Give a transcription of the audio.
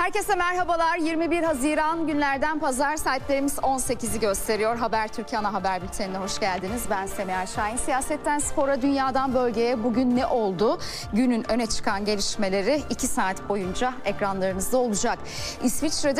Herkese merhabalar. 21 Haziran günlerden pazar, saatlerimiz 18'i gösteriyor. Habertürk ana haber bültenine hoş geldiniz. Ben Semiha Şahin. Siyasetten spora, dünyadan bölgeye bugün ne oldu? Günün öne çıkan gelişmeleri 2 saat boyunca ekranlarınızda olacak. İsviçre'de